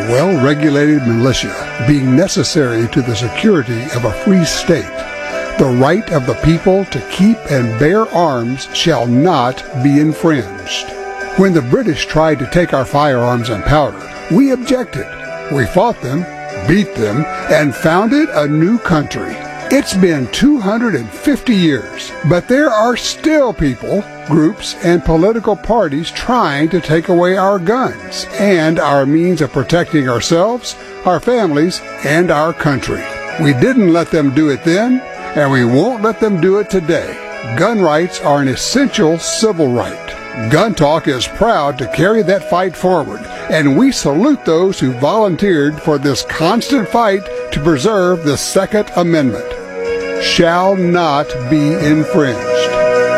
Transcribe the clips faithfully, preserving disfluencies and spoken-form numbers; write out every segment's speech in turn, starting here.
well-regulated militia being necessary to the security of a free state, the right of the people to keep and bear arms shall not be infringed. When the British tried to take our firearms and powder, we objected. We fought them, beat them, and founded a new country. It's been two hundred fifty years, but there are still people, groups, and political parties trying to take away our guns and our means of protecting ourselves, our families, and our country. We didn't let them do it then, and we won't let them do it today. Gun rights are an essential civil right. Gun Talk is proud to carry that fight forward, and we salute those who volunteered for this constant fight to preserve the Second Amendment. Shall not be infringed.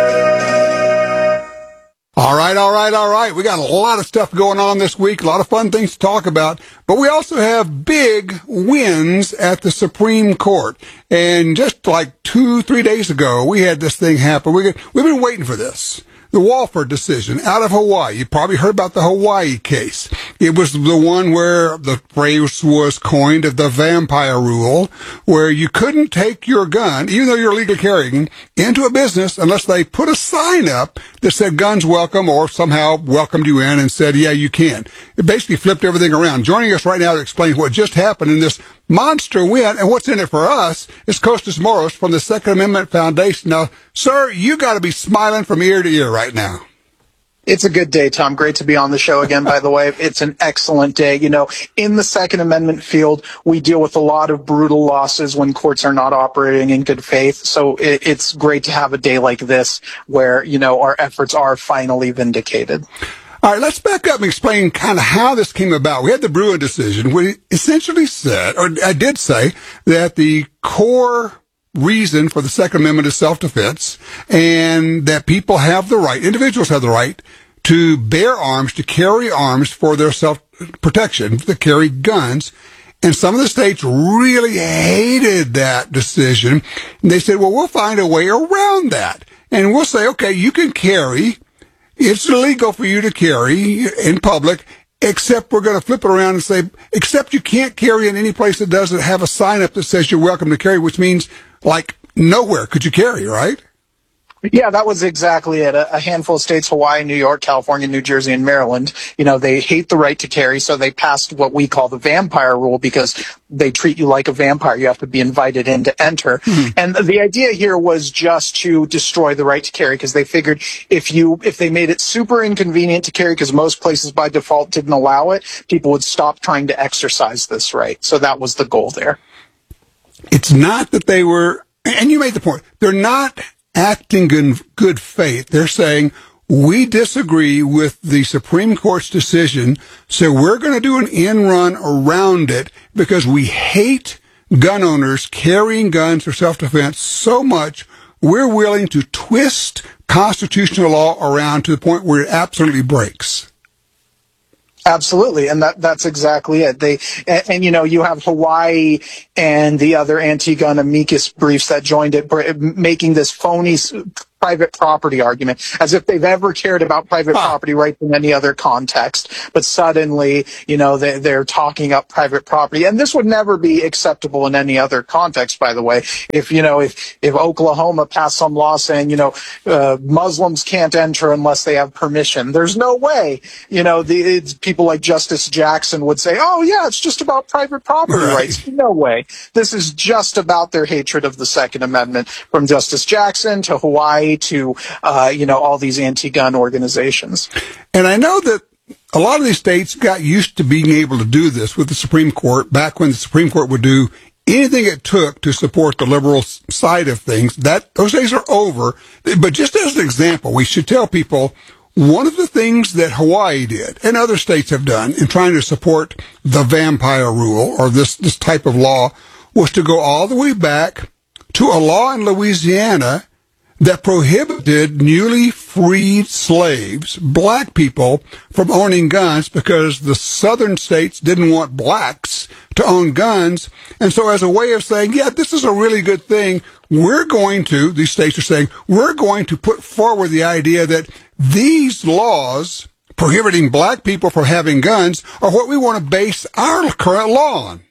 All right, all right, all right. We got a lot of stuff going on this week, a lot of fun things to talk about, but we also have big wins at the Supreme Court. And just like two, three days ago, we had this thing happen. We, we've been waiting for this. The Walford decision out of Hawaii. You probably heard about the Hawaii case. It was the one where the phrase was coined of the vampire rule, where you couldn't take your gun, even though you're legally carrying, into a business unless they put a sign up that said guns welcome or somehow welcomed you in and said, yeah, you can. It basically flipped everything around. Joining us right now to explain what just happened in this monster win and what's in it for us is Kostas Moros from the Second Amendment Foundation. Now, sir, you got to be smiling from ear to ear right now. It's a good day, Tom. Great to be on the show again, by the way. It's an excellent day. You know, in the Second Amendment field, we deal with a lot of brutal losses when courts are not operating in good faith. So it, it's great to have a day like this where, you know, our efforts are finally vindicated. All right, let's back up and explain kind of how this came about. We had the Bruen decision. We essentially said, or I did say, that the core reason for the Second Amendment is self-defense, and that people have the right, individuals have the right, to bear arms, to carry arms for their self-protection, to carry guns. And some of the states really hated that decision. And they said, well, we'll find a way around that. And we'll say, okay, you can carry. It's illegal for you to carry in public, except we're going to flip it around and say, except you can't carry in any place that doesn't have a sign up that says you're welcome to carry, which means, like, nowhere could you carry, right? Yeah, that was exactly it. A, a handful of states, Hawaii, New York, California, New Jersey, and Maryland, you know, they hate the right to carry, so they passed what we call the vampire rule because they treat you like a vampire. You have to be invited in to enter. Mm-hmm. And the idea here was just to destroy the right to carry because they figured if you, if they made it super inconvenient to carry because most places by default didn't allow it, people would stop trying to exercise this right. So that was the goal there. It's not that they were, and you made the point, they're not acting in good faith. They're saying, we disagree with the Supreme Court's decision, so we're going to do an end run around it because we hate gun owners carrying guns for self-defense so much, we're willing to twist constitutional law around to the point where it absolutely breaks. Absolutely, and that that's exactly it. They and, and you know you have Hawaii and the other anti-gun amicus briefs that joined it, making this phony private property argument, as if they've ever cared about private huh. property rights in any other context. But suddenly, you know, they, they're talking up private property. And this would never be acceptable in any other context, by the way. If, you know, if, if Oklahoma passed some law saying, you know, uh, Muslims can't enter unless they have permission, there's no way, you know, the it's, people like Justice Jackson would say, oh, yeah, it's just about private property right. rights. No way. This is just about their hatred of the Second Amendment, from Justice Jackson to Hawaii to, uh, you know, all these anti-gun organizations. And I know that a lot of these states got used to being able to do this with the Supreme Court back when the Supreme Court would do anything it took to support the liberal side of things. That those days are over. But just as an example, we should tell people one of the things that Hawaii did and other states have done in trying to support the vampire rule or this, this type of law was to go all the way back to a law in Louisiana that prohibited newly freed slaves, black people, from owning guns because the southern states didn't want blacks to own guns. And so as a way of saying, yeah, this is a really good thing, we're going to, these states are saying, we're going to put forward the idea that these laws prohibiting black people from having guns are what we want to base our current law on.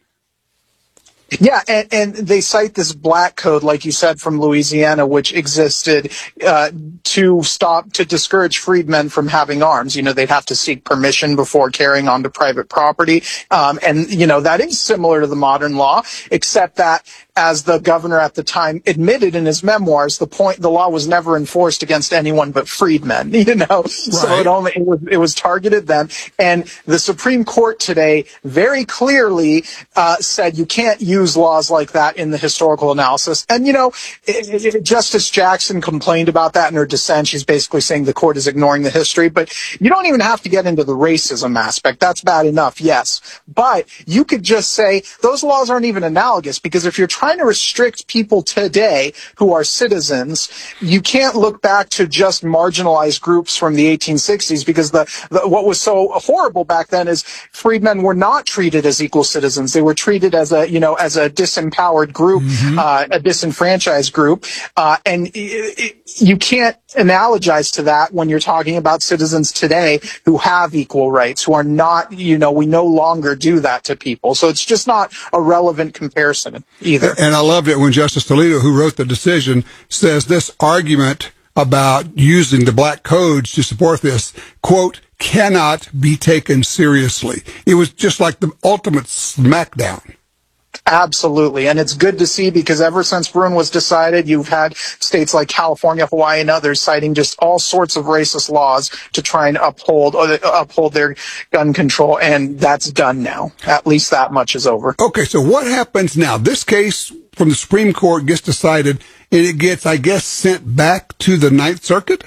Yeah, and, and they cite this black code, like you said, from Louisiana, which existed uh, to stop, to discourage freedmen from having arms. You know, they'd have to seek permission before carrying onto private property. Um, and, you know, that is similar to the modern law, except that, as the governor at the time admitted in his memoirs, the point, the law was never enforced against anyone but freedmen, you know, right. So it only, it was, it was targeted then. And the Supreme Court today very clearly uh, said you can't use laws like that in the historical analysis. And, you know, it, it, Justice Jackson complained about that in her dissent. She's basically saying the court is ignoring the history, but you don't even have to get into the racism aspect. That's bad enough, yes. But you could just say those laws aren't even analogous, because if you're trying to restrict people today who are citizens, you can't look back to just marginalized groups from the eighteen sixties, because the, the what was so horrible back then is freedmen were not treated as equal citizens. They were treated as a, you know, as a disempowered group, mm-hmm. uh, a disenfranchised group, uh, and it, it, you can't analogize to that when you're talking about citizens today who have equal rights, who are not, you know, we no longer do that to people. So it's just not a relevant comparison either. And I loved it when Justice Alito, who wrote the decision, says this argument about using the black codes to support this, quote, cannot be taken seriously. It was just like the ultimate smackdown. Absolutely. And it's good to see, because ever since Bruin was decided, you've had states like California, Hawaii, and others citing just all sorts of racist laws to try and uphold uh, uphold their gun control. And that's done now. At least that much is over. Okay, so what happens now? This case from the Supreme Court gets decided, and it gets, I guess, sent back to the Ninth Circuit?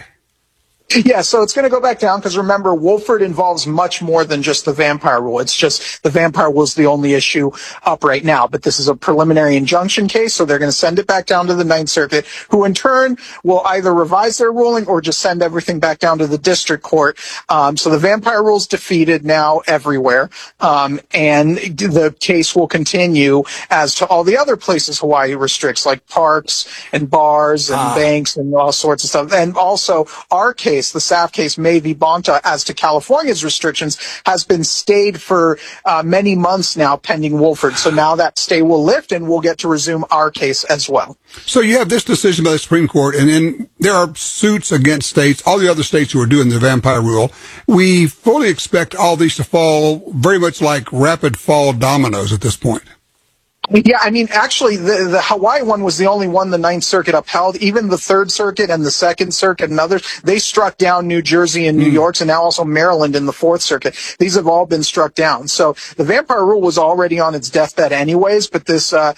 Yeah, so it's going to go back down, because remember, Wolford involves much more than just the vampire rule. It's just the vampire rule is the only issue up right now. But this is a preliminary injunction case, so they're going to send it back down to the Ninth Circuit, who in turn will either revise their ruling or just send everything back down to the district court. Um, so the vampire rule is defeated now everywhere, um, and the case will continue as to all the other places Hawaii restricts, like parks and bars and ah. banks and all sorts of stuff. And also our case, the S A F case, May v. Bonta, as to California's restrictions, has been stayed for uh, many months now, pending Wolford. So now that stay will lift, and we'll get to resume our case as well. So you have this decision by the Supreme Court, and then there are suits against states, all the other states who are doing the vampire rule. We fully expect all these to fall very much like rapid fall dominoes at this point. Yeah, I mean, actually, the, the Hawaii one was the only one the Ninth Circuit upheld. Even the Third Circuit and the Second Circuit and others, they struck down New Jersey and New mm. York, and now also Maryland in the Fourth Circuit. These have all been struck down. So the vampire rule was already on its deathbed anyways, but this, uh,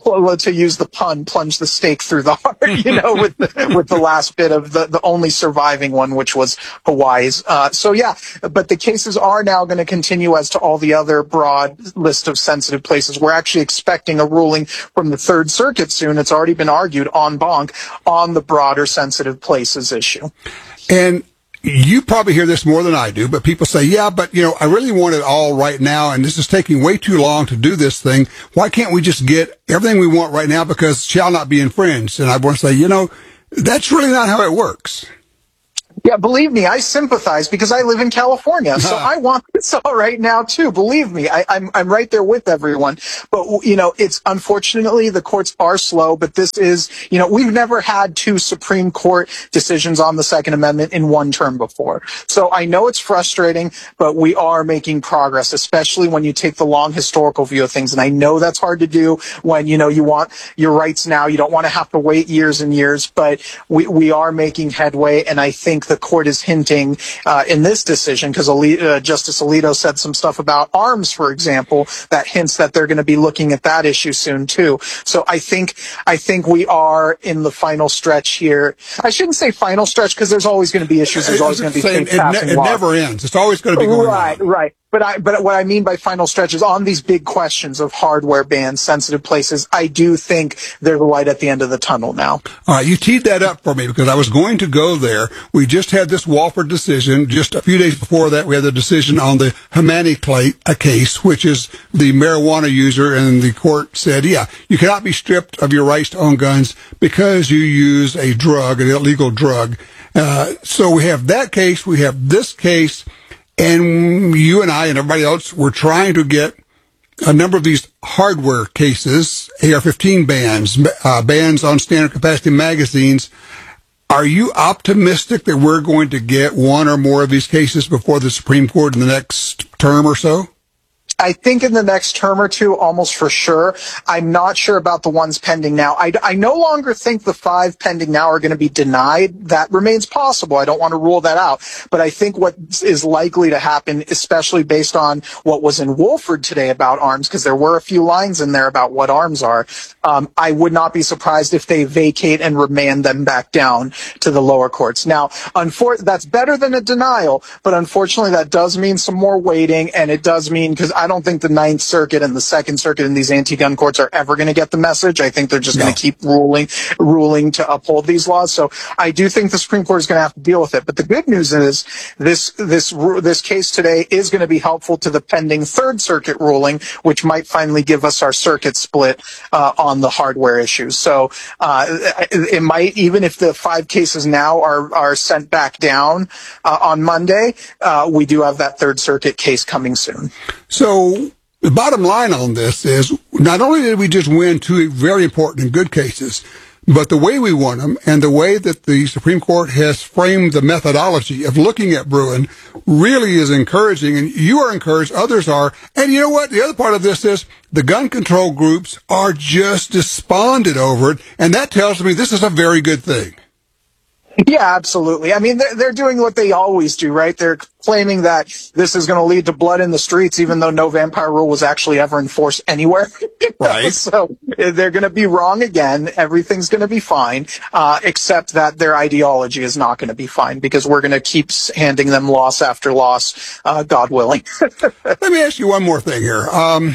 to use the pun, plunged the stake through the heart, you know, with the, with the last bit of the, the only surviving one, which was Hawaii's. Uh, so yeah, but the cases are now going to continue as to all the other broad list of sensitive places. We're actually expecting expecting a ruling from the Third Circuit soon. It's already been argued en banc on the broader sensitive places issue. And you probably hear this more than I do, but people say, yeah, but, you know, I really want it all right now, and this is taking way too long to do this thing. Why can't we just get everything we want right now, because it shall not be infringed? And I want to say, you know, that's really not how it works. Yeah, believe me, I sympathize, because I live in California, so I want this all right now too. Believe me, I, I'm I'm right there with everyone. But you know, it's unfortunately the courts are slow. But this is, you know, we've never had two Supreme Court decisions on the Second Amendment in one term before. So I know it's frustrating, but we are making progress, especially when you take the long historical view of things. And I know that's hard to do when, you know, you want your rights now. You don't want to have to wait years and years, but we we are making headway, and I think the court is hinting uh, in this decision, because uh, Justice Alito said some stuff about arms, for example, that hints that they're going to be looking at that issue soon too. So I think I think we are in the final stretch here. I shouldn't say final stretch, because there's always going to be issues. There's always going to be things passing laws. It never ends. It's always going to be going right, on. Right, right. But I, but what I mean by final stretch is on these big questions of hardware bans, sensitive places, I do think there's a light at the end of the tunnel now. All right, you teed that up for me, because I was going to go there. We just had this Walford decision. Just a few days before that, we had the decision on the Hamani case, which is the marijuana user, and the court said, yeah, you cannot be stripped of your rights to own guns because you use a drug, an illegal drug. Uh, so we have that case. We have this case. And you and I and everybody else were trying to get a number of these hardware cases, A R fifteen bans, uh, bans on standard capacity magazines. Are you optimistic that we're going to get one or more of these cases before the Supreme Court in the next term or so? I think in the next term or two, almost for sure. I'm not sure about the ones pending now. I, I no longer think the five pending now are going to be denied. That remains possible. I don't want to rule that out. But I think what is likely to happen, especially based on what was in Wolford today about arms, because there were a few lines in there about what arms are, um, I would not be surprised if they vacate and remand them back down to the lower courts. Now, unfor- that's better than a denial, but unfortunately that does mean some more waiting, and it does mean, because I don't think the Ninth Circuit and the Second Circuit and these anti-gun courts are ever going to get the message. I think they're just no. going to keep ruling, ruling to uphold these laws. So I do think the Supreme Court is going to have to deal with it. But the good news is this, this, this case today is going to be helpful to the pending Third Circuit ruling, which might finally give us our circuit split uh, on the hardware issues. So uh, it, it might, even if the five cases now are, are sent back down uh, on Monday, uh, we do have that Third Circuit case coming soon. So the bottom line on this is not only did we just win two very important and good cases, but the way we won them and the way that the Supreme Court has framed the methodology of looking at Bruen really is encouraging. And you are encouraged, others are. And you know what? The other part of this is the gun control groups are just despondent over it. And that tells me this is a very good thing. Yeah, absolutely. I mean, they're, they're doing what they always do, right? They're claiming that this is going to lead to blood in the streets, even though no vampire rule was actually ever enforced anywhere. Right. So they're going to be wrong again. Everything's going to be fine, uh, except that their ideology is not going to be fine, because we're going to keep handing them loss after loss, uh, God willing. Let me ask you one more thing here. Um,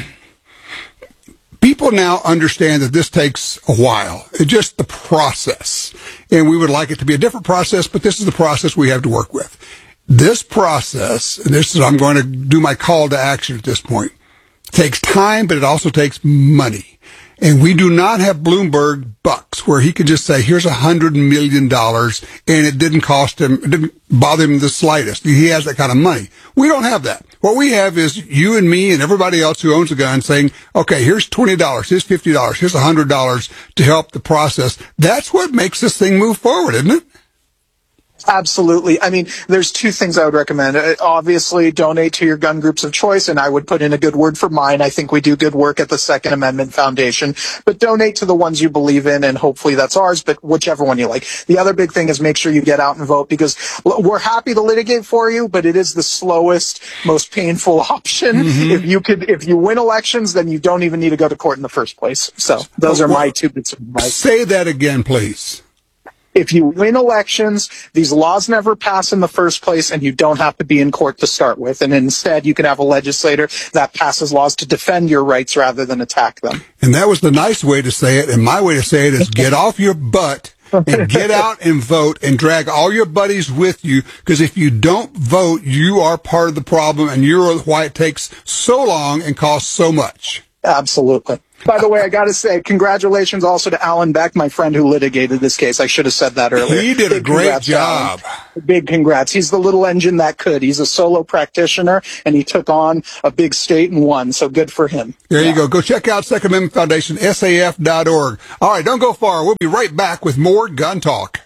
People now understand that this takes a while. It's just the process. And we would like it to be a different process, but this is the process we have to work with. This process, and this is, I'm going to do my call to action at this point, takes time, but it also takes money. And we do not have Bloomberg bucks where he could just say, here's a hundred million dollars, and it didn't cost him, it didn't bother him the slightest. He has that kind of money. We don't have that. What we have is you and me and everybody else who owns a gun saying, okay, here's twenty dollars, here's fifty dollars, here's a hundred dollars to help the process. That's what makes this thing move forward, isn't it? Absolutely. I mean, there's two things I would recommend. Uh, obviously, donate to your gun groups of choice, and I would put in a good word for mine. I think we do good work at the Second Amendment Foundation. But donate to the ones you believe in, and hopefully that's ours, but whichever one you like. The other big thing is make sure you get out and vote, because we're happy to litigate for you, but it is the slowest, most painful option. Mm-hmm. If you could, if you win elections, then you don't even need to go to court in the first place. So those are my two bits of advice. Say that again, please. If you win elections, these laws never pass in the first place, and you don't have to be in court to start with. And instead, you can have a legislator that passes laws to defend your rights rather than attack them. And that was the nice way to say it. And my way to say it is get off your butt and get out and vote and drag all your buddies with you. Because if you don't vote, you are part of the problem, and you're why it takes so long and costs so much. Absolutely. By the way, I got to say, congratulations also to Alan Beck, my friend who litigated this case. I should have said that earlier. He did Big a great job. Big congrats. He's the little engine that could. He's a solo practitioner, and he took on a big state and won, so good for him. There yeah. you go. Go check out Second Amendment Foundation, S A F dot org. All right, don't go far. We'll be right back with more Gun Talk.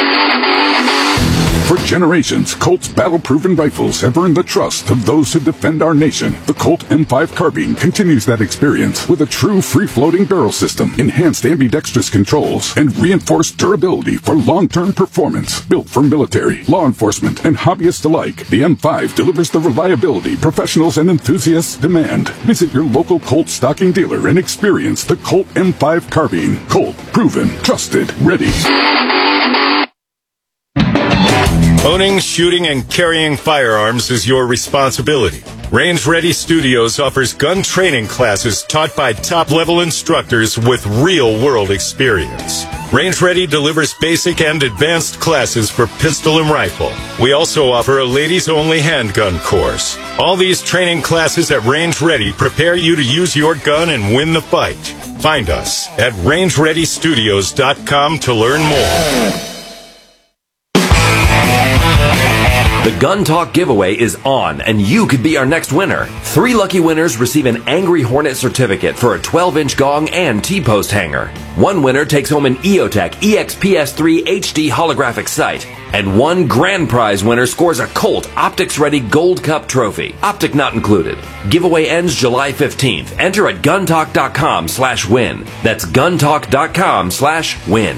For generations, Colt's battle-proven rifles have earned the trust of those who defend our nation. The Colt M five carbine continues that experience with a true free-floating barrel system, enhanced ambidextrous controls, and reinforced durability for long-term performance. Built for military, law enforcement, and hobbyists alike, the M five delivers the reliability professionals and enthusiasts demand. Visit your local Colt stocking dealer and experience the Colt M five carbine. Colt, proven, trusted, ready. Owning, shooting, and carrying firearms is your responsibility. Range Ready Studios offers gun training classes taught by top-level instructors with real-world experience. Range Ready delivers basic and advanced classes for pistol and rifle. We also offer a ladies-only handgun course. All these training classes at Range Ready prepare you to use your gun and win the fight. Find us at range ready studios dot com to learn more. The Gun Talk giveaway is on, and you could be our next winner. Three lucky winners receive an Angry Hornet certificate for a twelve-inch gong and T-post hanger. One winner takes home an EOTech E X P S three H D holographic sight. And one grand prize winner scores a Colt Optics-ready Gold Cup trophy. Optic not included. Giveaway ends July fifteenth. Enter at guntalk.com slash win. That's guntalk.com slash win.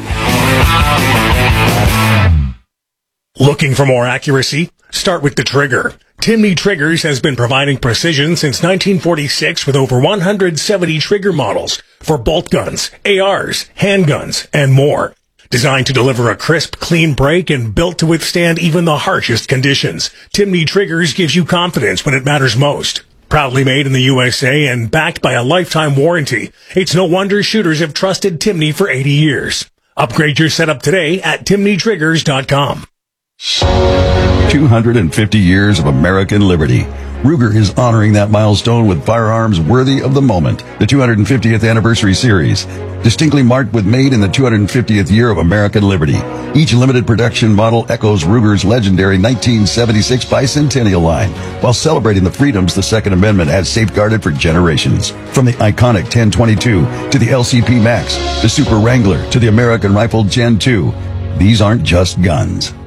Looking for more accuracy? Start with the trigger. Timney Triggers has been providing precision since nineteen forty-six with over one hundred seventy trigger models for bolt guns, A Rs, handguns, and more. Designed to deliver a crisp, clean break and built to withstand even the harshest conditions, Timney Triggers gives you confidence when it matters most. Proudly made in the U S A and backed by a lifetime warranty, it's no wonder shooters have trusted Timney for eighty years. Upgrade your setup today at timney triggers dot com. two hundred fifty years of American liberty. Ruger is honoring that milestone with firearms worthy of the moment. The two hundred fiftieth Anniversary Series, distinctly marked with made in the two hundred fiftieth year of American liberty. Each limited production model echoes Ruger's legendary nineteen seventy-six Bicentennial line, while celebrating the freedoms the Second Amendment has safeguarded for generations. From the iconic ten twenty-two to the L C P Max, the Super Wrangler to the American Rifle Gen two, these aren't just guns.